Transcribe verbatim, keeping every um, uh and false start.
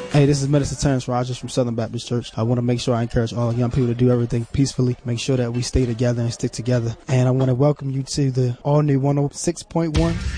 Hey, this is Minister Terrence Rogers from Southern Baptist Church. I want to make sure I encourage all young people to do everything peacefully, make sure that we stay together and stick together. And I want to welcome you to the all-new one oh six point one